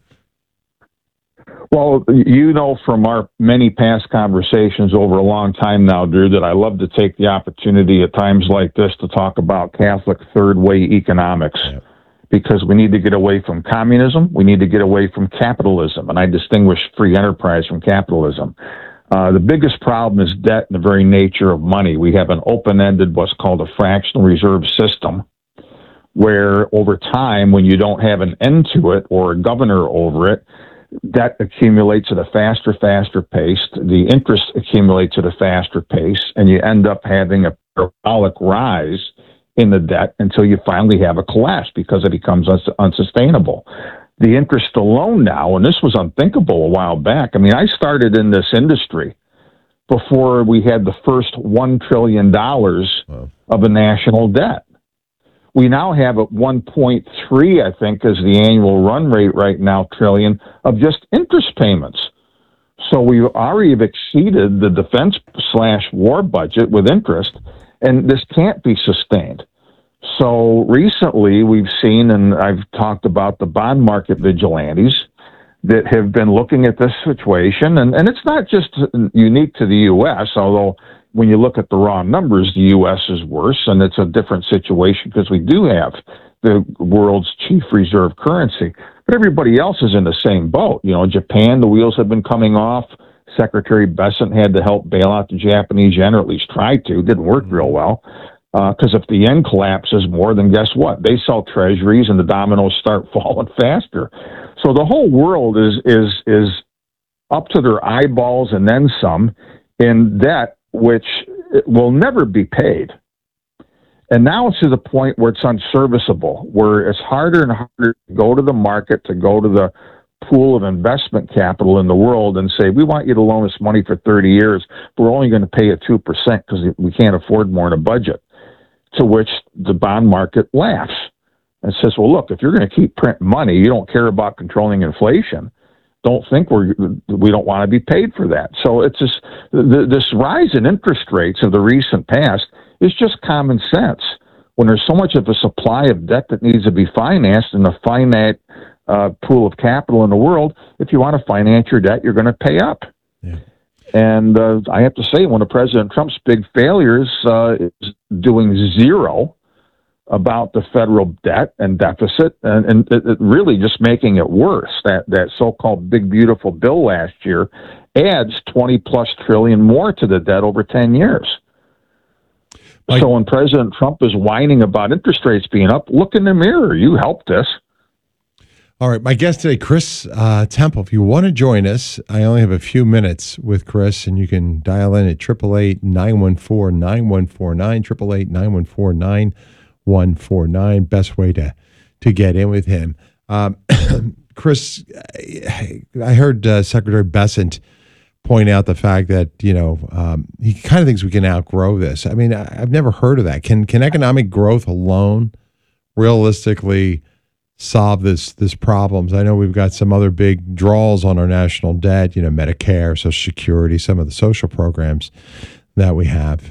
Well, from our many past conversations over a long time now, Drew, that I love to take the opportunity at times like this to talk about Catholic third way economics. Yeah. Because we need to get away from communism. We need to get away from capitalism. And I distinguish free enterprise from capitalism. The biggest problem is debt in the very nature of money. We have an open-ended, what's called a fractional reserve system, where over time, when you don't have an end to it or a governor over it, debt accumulates at a faster pace. The interest accumulates at a faster pace, and you end up having a parabolic rise in the debt until you finally have a collapse because it becomes unsustainable. The interest alone now, and this was unthinkable a while back. I mean, I started in this industry before we had the first $1 trillion of a national debt. We now have at 1.3, I think, is the annual run rate right now, trillion of just interest payments. So we already have exceeded the defense/war budget with interest, and this can't be sustained. So recently we've seen, and I've talked about the bond market vigilantes that have been looking at this situation, and it's not just unique to the U.S., although when you look at the raw numbers, the U.S. is worse, and it's a different situation because we do have the world's chief reserve currency. But everybody else is in the same boat. Japan, the wheels have been coming off. Secretary Bessent had to help bail out the Japanese yen, or at least tried to. Didn't work real well. Because if the yen collapses more, then guess what? They sell treasuries and the dominoes start falling faster. So the whole world is up to their eyeballs and then some in debt, which will never be paid. And now it's to the point where it's unserviceable, where it's harder and harder to go to the market, to go to the pool of investment capital in the world and say, we want you to loan us money for 30 years, but we're only going to pay you 2% because we can't afford more in a budget. To which the bond market laughs and says, well, look, if you're going to keep printing money, you don't care about controlling inflation. Don't think we don't want to be paid for that. So it's just this rise in interest rates of the recent past is just common sense. When there's so much of a supply of debt that needs to be financed in a finite pool of capital in the world, if you want to finance your debt, you're going to pay up. Yeah. And I have to say, one of President Trump's big failures is doing zero about the federal debt and deficit, and it really just making it worse. That so-called big, beautiful bill last year adds 20-plus trillion more to the debt over 10 years. So when President Trump is whining about interest rates being up, look in the mirror. You helped us. All right, my guest today, Chris Temple. If you want to join us, I only have a few minutes with Chris, and you can dial in at 888-914-9149, 888-914-9149. Best way to get in with him. Chris, I heard Secretary Bessent point out the fact that, he kind of thinks we can outgrow this. I mean, I've never heard of that. Can economic growth alone realistically solve this problems? I know we've got some other big draws on our national debt, Medicare, Social Security, some of the social programs that we have.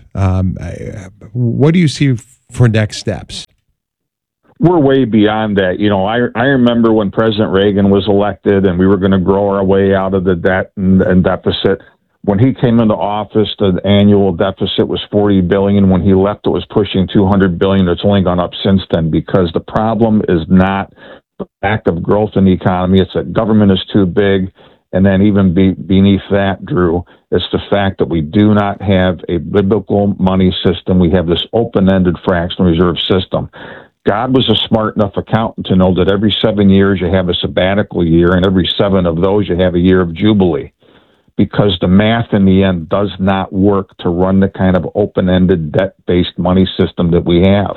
What do you see for next steps? We're way beyond that. I remember when President Reagan was elected and we were going to grow our way out of the debt and deficit. When he came into office, the annual deficit was $40 billion. When he left, it was pushing $200 billion. It's only gone up since then because the problem is not the lack of growth in the economy. It's that government is too big. And then even beneath that, Drew, it's the fact that we do not have a biblical money system. We have this open-ended fractional reserve system. God was a smart enough accountant to know that every 7 years you have a sabbatical year, and every 7 of those you have a year of jubilee. Because the math in the end does not work to run the kind of open-ended debt-based money system that we have.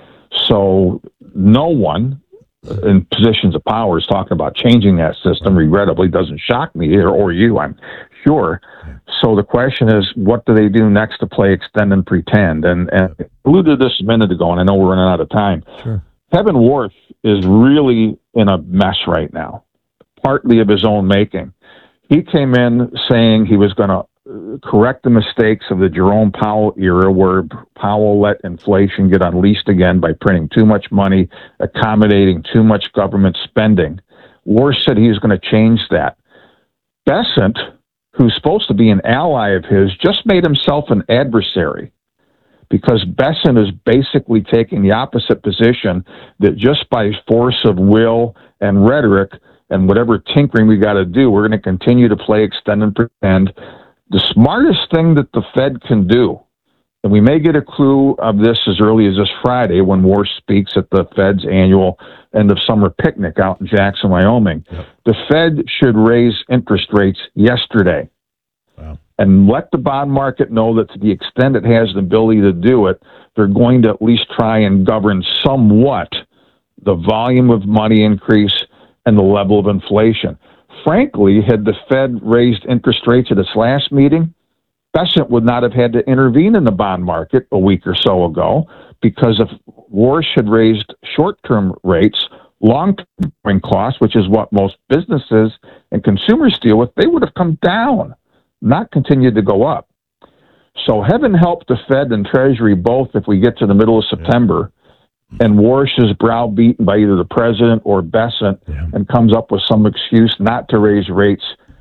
So no one in positions of power is talking about changing that system. Regrettably, doesn't shock me or you, I'm sure. So the question is, what do they do next to play extend and pretend? And I alluded to this a minute ago, and I know we're running out of time. Sure. Kevin Worth is really in a mess right now, partly of his own making. He came in saying he was going to correct the mistakes of the Jerome Powell era, where Powell let inflation get unleashed again by printing too much money, accommodating too much government spending. Worth said he was going to change that. Bessent, who's supposed to be an ally of his, just made himself an adversary, because Bessent is basically taking the opposite position, that just by force of will and rhetoric and whatever tinkering we got to do, we're going to continue to play extend and pretend. The smartest thing that the Fed can do, and we may get a clue of this as early as this Friday when Worth speaks at the Fed's annual end of summer picnic out in Jackson, Wyoming. The Fed should raise interest rates yesterday. Wow. And let the bond market know that to the extent it has the ability to do it, they're going to at least try and govern somewhat the volume of money increase and the level of inflation. Frankly, had the Fed raised interest rates at its last meeting, Bessent would not have had to intervene in the bond market a week or so ago, because if Worth had raised short-term rates, long-term costs, which is what most businesses and consumers deal with, they would have come down, not continued to go up. So heaven help the Fed and Treasury both if we get to the middle of September and Warsh is browbeaten by either the president or Bessent and comes up with some excuse not to raise rates.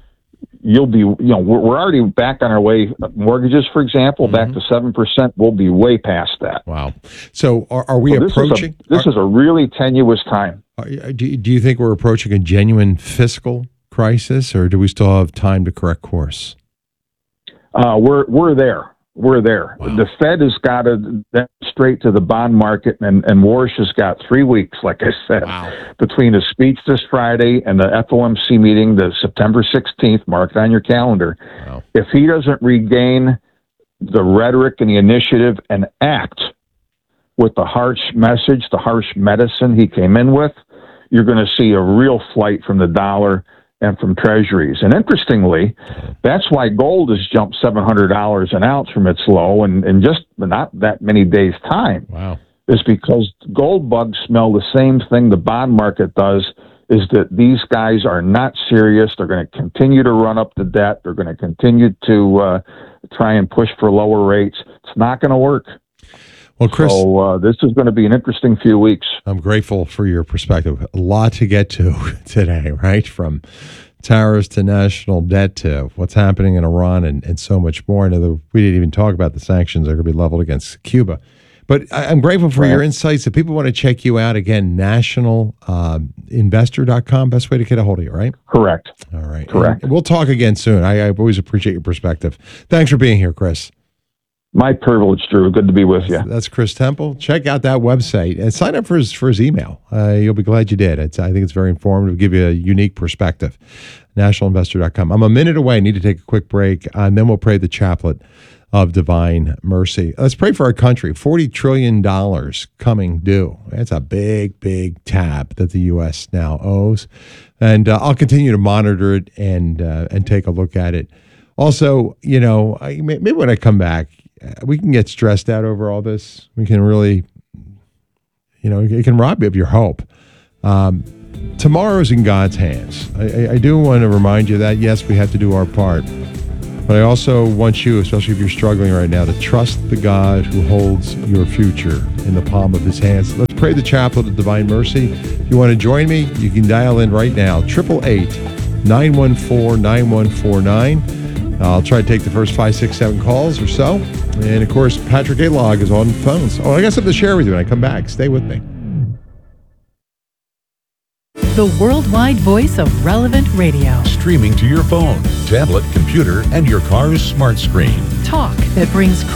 You'll be, we're already back on our way. Mortgages, for example, back to 7%. We'll be way past that. Wow. So are we approaching? This is a really tenuous time. Do you think we're approaching a genuine fiscal crisis, or do we still have time to correct course? We're there. We're there. Wow. The Fed has got to straight to the bond market, and Warsh has got 3 weeks, like I said, between his speech this Friday and the FOMC meeting, the September 16th, mark it on your calendar. Wow. If he doesn't regain the rhetoric and the initiative and act with the harsh message, the harsh medicine he came in with, you're going to see a real flight from the dollar and from treasuries. And interestingly, that's why gold has jumped $700 an ounce from its low in just not that many days' time. Wow. Is because gold bugs smell the same thing the bond market does, is that these guys are not serious. They're going to continue to run up the debt. They're going to continue to try and push for lower rates. It's not going to work. Well, Chris, so this is going to be an interesting few weeks. I'm grateful for your perspective. A lot to get to today, right? From tariffs to national debt to what's happening in Iran and so much more. And we didn't even talk about the sanctions that are going to be leveled against Cuba. But I'm grateful for your insights. If people want to check you out, again, nationalinvestor.com, best way to get a hold of you, right? Correct. All right. Correct. And we'll talk again soon. I always appreciate your perspective. Thanks for being here, Chris. My privilege, Drew. Good to be with you. That's Chris Temple. Check out that website and sign up for his email. You'll be glad you did. I think it's very informative, give you a unique perspective. NationalInvestor.com. I'm a minute away. I need to take a quick break, and then we'll pray the chaplet of divine mercy. Let's pray for our country. $40 trillion coming due. That's a big, big tab that the U.S. now owes. And I'll continue to monitor it and take a look at it. Also, maybe when I come back, we can get stressed out over all this. We can really, it can rob you of your hope. Tomorrow's in God's hands. I do want to remind you that, yes, we have to do our part. But I also want you, especially if you're struggling right now, to trust the God who holds your future in the palm of his hands. Let's pray the chaplet of divine mercy. If you want to join me, you can dial in right now, 888-914-9149. I'll try to take the first 5, 6, 7 calls or so. And, of course, Patrick A-Log is on phones. I got something to share with you when I come back. Stay with me. The worldwide voice of relevant radio. Streaming to your phone, tablet, computer, and your car's smart screen. Talk that brings